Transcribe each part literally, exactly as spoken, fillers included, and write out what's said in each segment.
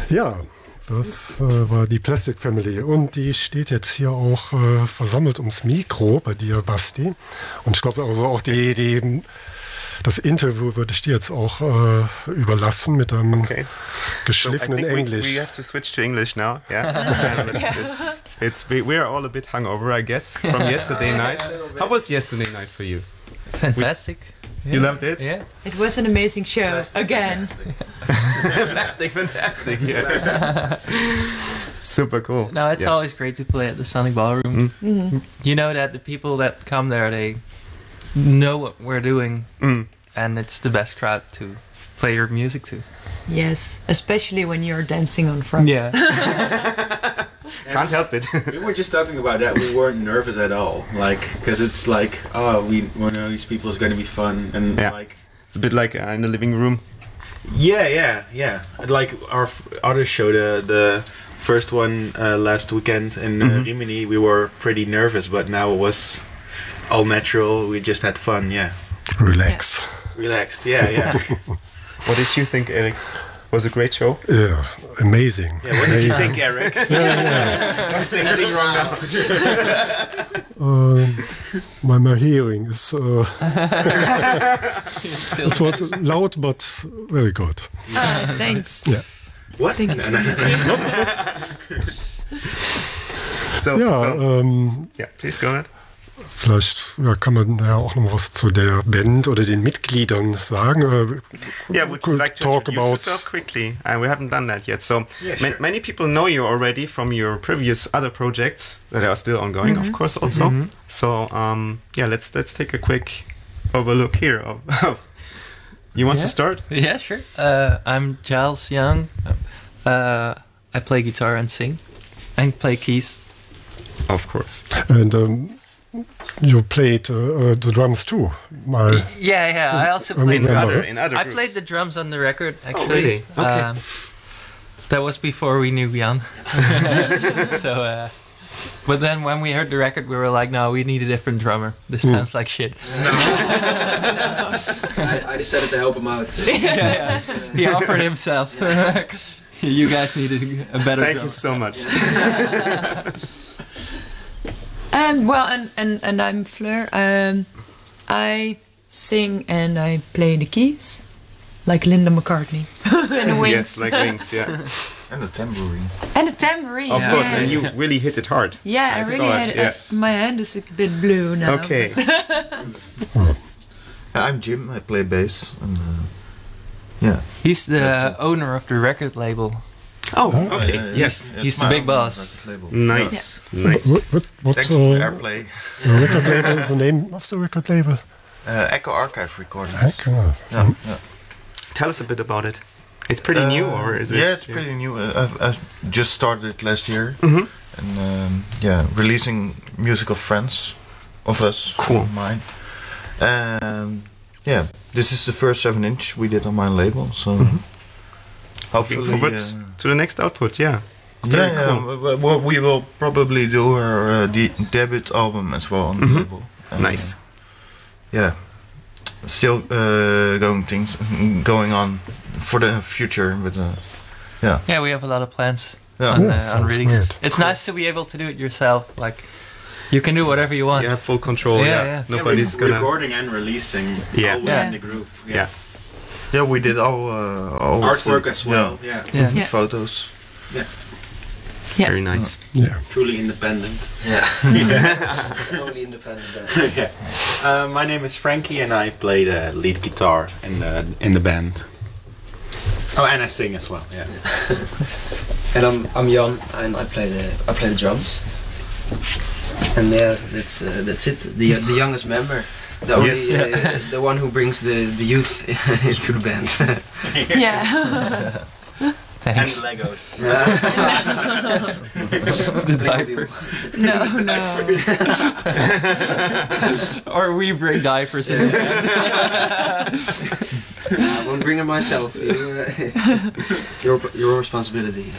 Ja, das äh, war die Plastic Family und die steht jetzt hier auch äh, versammelt ums Mikro bei dir, Basti. Und ich glaube also auch die, die das Interview würde ich dir jetzt auch äh, überlassen mit einem okay. geschliffenen so Englisch. We, we have to switch to English now. Yeah, it's, it's, it's we, we're all a bit hungover, I guess, from yesterday night. How was yesterday night for you? Fantastic. We, you yeah. loved it? Yeah. It was an amazing show Fantastic, again. Fantastic, fantastic. Yeah. Super cool. No, it's yeah. always great to play at the Sonic Ballroom. Mm. Mm-hmm. You know that the people that come there, they know what we're doing, mm. and it's the best crowd to play your music to. Yes, especially when you're dancing on front. Yeah. Can't help it. We were just talking about that. We weren't nervous at all, like, because it's like, oh, we, we know these people is going to be fun, and yeah. like, it's a bit like uh, in the living room. Yeah, yeah, yeah. Like our f- other show, the the first one uh, last weekend in uh, mm-hmm. Rimini, we were pretty nervous, but now it was all natural. We just had fun. Yeah. Relax. Yeah. Relaxed. Yeah, yeah. What did you think, Eric? Was a great show? Yeah, amazing. Yeah, what did you think, Eric? yeah, yeah. Don't say anything wrong now. um, my, my hearing is... Uh, it was loud, but very good. Oh, thanks. Yeah. What? Thank you so much. so, ja, so, ähm, yeah, please go ahead. Vielleicht ja, kann man ja auch noch was zu der Band oder den Mitgliedern sagen. Uh, yeah, would you like to talk introduce about yourself quickly? Uh, we haven't done that yet. So yeah, sure. ma- many people know you already from your previous other projects that are still ongoing, mm-hmm. of course, also. Mm-hmm. So um, yeah, let's let's take a quick overlook here. Of, of you want yeah. to start? Yeah, sure. Uh, I'm Giles Young. Uh, I play guitar and sing, and play keys. Of course. And um, you played uh, uh, the drums too. My yeah, yeah. I also I played mean, drums. other, in other I groups. played the drums on the record. Actually, Oh, really? Okay. Um, that was before we knew Jan. so, uh, but then when we heard the record, we were like, "No, we need a different drummer. This Mm. sounds like shit." No. I, I decided to help him out. yeah, yeah. He offered himself. You guys needed a better Thank drummer. you so much. Um, well, and, and, and I'm Fleur. Um, I sing and I play the keys, like Linda McCartney. And the wings. Yes, like wings, yeah. And a tambourine. And a tambourine. Of Yeah. course, yes. and you really hit it hard. Yeah, I, I really saw had it, it. yeah. Uh, my hand is a bit blue now. Okay. I'm Jim, I play bass. And, uh, yeah. He's the That's owner of the record label. Oh, Oh, okay. yeah, yeah, Yes. it's He's the my big own boss. record label. Nice. Nice. what, what, what Thanks uh, for airplay. the record label? The name of the record label? Uh, Echo Archive Recordings. Okay. Yeah, yeah. Tell us a bit about it. It's pretty new, Uh, or is it? Yeah, it's pretty new. Uh, I've, I've just started it last year. Mm-hmm. And um, yeah, releasing music of friends of us. Cool. Of mine. And yeah, this is the first seven inch we did on my label. So Mm-hmm. hopefully. Looking forward uh, to the next output, yeah. yeah, Very yeah. cool. w- w- w- we will probably do our uh, de- debut album as well on Mhm. the label. And, Nice. uh, yeah, still uh, going things going on for the future, but uh, yeah, Yeah, we have a lot of plans yeah. on, Yeah, uh, on sounds releases. great. It's nice to be able to do it yourself. Like, you can do whatever you want. You have full control, Yeah, yeah. yeah. Nobody's yeah, we're gonna... recording and releasing Yeah. all Yeah. in the group. Yeah. Yeah. Yeah, we did all, uh, all of Artwork the, as well. Yeah. Yeah. Yeah. photos. Yeah. Very nice. Yeah. Truly independent. Yeah. Only independent band. Yeah. Uh, my name is Frankie and I play the lead guitar in the in the band. Oh, and I sing as well. Yeah. And I'm I'm Jan and I play the I play the drums. And yeah, that's uh, that's it. The the youngest member. The only Yes. uh, the one who brings the, the youth into the band. Yeah. Thanks. And Legos. The diapers. No, no. Or we bring diapers in. I won't bring it myself. You, uh, your your responsibility.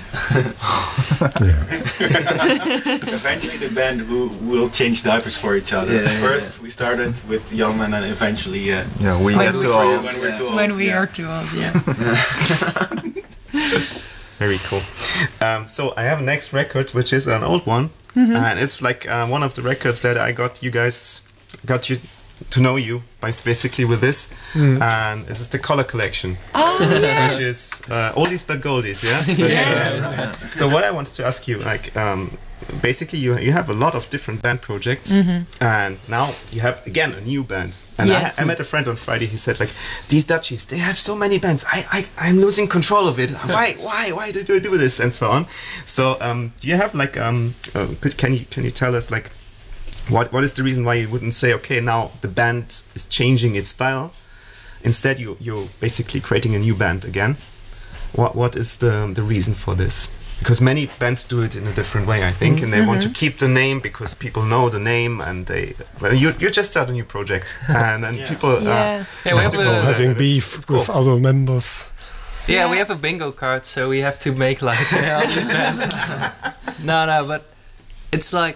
Eventually the band who will change diapers for each other. Yeah, yeah, First we started with Jan and then eventually uh, Yeah, we When had we to were all. when we're Yeah. too old. When we yeah. are too old, yeah. Very cool. Um, so I have a next record, which is an old one, mm-hmm. and it's like uh, one of the records that I got you guys got you to know you by basically with this, mm. and this is the Color Collection, oh, yes. which is uh, oldies but goldies, yeah. But, yes. uh, so what I wanted to ask you, like, um, basically you you have a lot of different band projects, mm-hmm. and now you have again a new band. And yes. I, I met a friend on Friday. He said, like, these Dutchies, they have so many bands. I I I'm losing control of it. Why why why do you do this and so on? So um, do you have like um, uh, could, can you can you tell us like what what is the reason why you wouldn't say, okay, now the band is changing its style, instead you you're basically creating a new band again? What what is the the reason for this? Because many bands do it in a different way, I think, mm-hmm. and they want to keep the name because people know the name, and they. Well, you you just start a new project, and then yeah. people. Yeah, uh, yeah we have a, having beef it's, it's with cool. other members. Yeah, yeah, we have a bingo card, so we have to make like all these bands. no, no, but it's like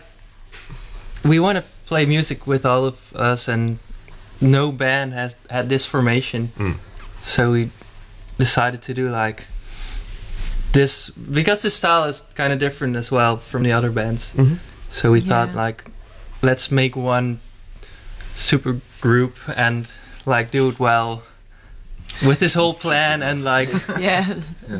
we want to play music with all of us, and no band has had this formation, mm. so we decided to do like. This because this style is kind of different as well from the other bands, mm-hmm. so we yeah. thought like, let's make one super group and like do it well with this whole plan and like yeah. yeah.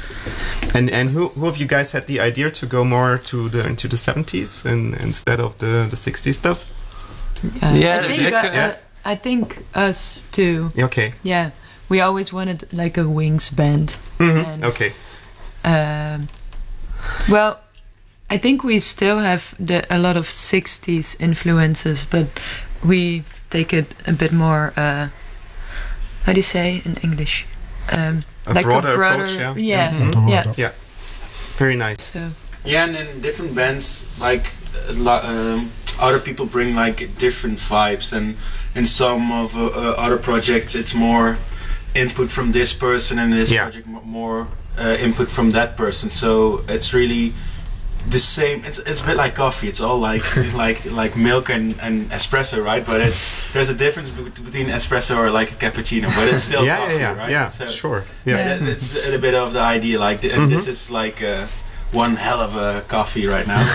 And and who who of you guys had the idea to go more to the into the seventies and instead of the the sixties stuff? Uh, yeah, I think, uh, yeah. Uh, I think us too. Okay. Yeah, we always wanted like a Wings band. Mm-hmm. Okay. Um, well, I think we still have the, a lot of sixties influences, but we take it a bit more. Uh, how do you say in English? Um, a like broader a broader, approach, yeah. Yeah, mm-hmm. yeah, yeah. Very nice. So. Yeah, and in different bands, like uh, um, other people bring like different vibes, and in some of uh, uh, other projects, it's more input from this person, and in this yeah. project more. Uh, input from that person, so it's really the same. It's, it's a bit like coffee. It's all like like like milk and, and espresso, right? But it's there's a difference be- between espresso or like a cappuccino, but it's still yeah, coffee, yeah, yeah, right? Yeah, so sure. Yeah, it, it's a, a bit of the idea. Like th- mm-hmm. this is like uh, one hell of a coffee right now.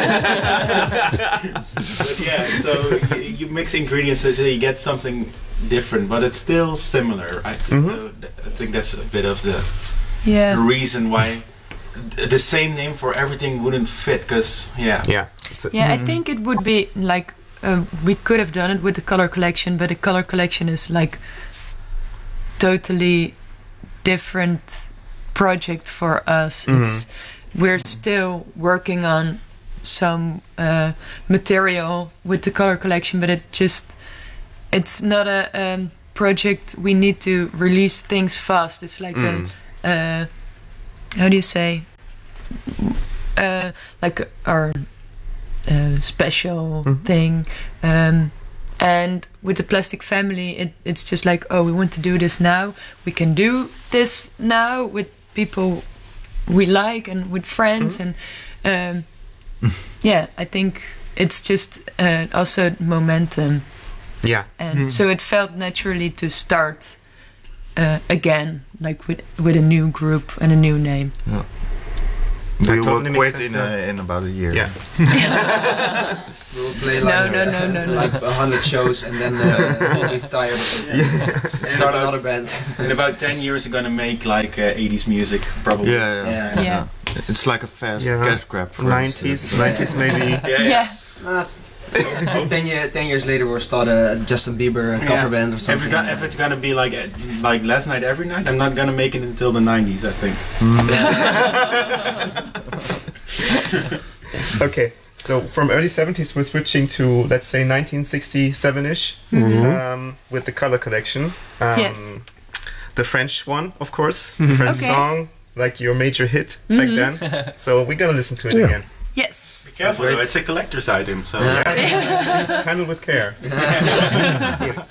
But yeah, so you, you mix ingredients so you get something different, but it's still similar. Right? Mm-hmm. So th- I think that's a bit of the. Yeah. The reason why the same name for everything wouldn't fit, because yeah, yeah, yeah. Mm-hmm. I think it would be like uh, we could have done it with the Color Collection, but the Color Collection is like totally different project for us. Mm-hmm. It's we're still working on some uh, material with the Color Collection, but it just it's not a um, project we need to release things fast. It's like mm. a Uh, how do you say? Uh, like our uh, special mm-hmm. thing, um, and with the Plastic Family, it, it's just like, oh, we want to do this now. We can do this now with people we like and with friends, mm-hmm. and um, yeah, I think it's just uh, also momentum. Yeah, and mm-hmm. so it felt naturally to start. Uh, again, like with with a new group and a new name. Yeah. We will totally quit sense, in, a, in about a year. Yeah. We'll play like no, no, no, no, no. like a hundred shows, and then uh, we'll be tired of it. Yeah. Start another band. In about ten years, we're gonna make like uh, eighties music, probably. Yeah, yeah. yeah. yeah. yeah. It's like a fast yeah. cash grab. For nineties, nineties maybe. Yeah. yeah. yeah. Uh, ten, year, ten years later, we'll start a Justin Bieber cover yeah. band or something. If, it's, if it's gonna be like uh, like last night, every night, I'm not gonna make it until the nineties, I think. Mm. Okay, so from early seventies, we're switching to, let's say, nineteen sixty-seven-ish mm-hmm. um, with the Color Collection. Um, yes. The French one, of course, the French okay. song, like your major hit mm-hmm. back then. So we're gonna listen to it yeah. again. Yes. Be careful, though, it's a collector's item, so yeah. Please handle with care.